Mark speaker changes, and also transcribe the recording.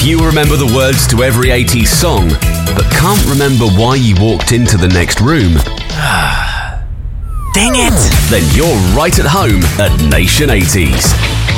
Speaker 1: you remember the words to every 80s song, but can't remember why you walked into the next room?
Speaker 2: Dang it!
Speaker 1: Then you're right at home at Nation 80s.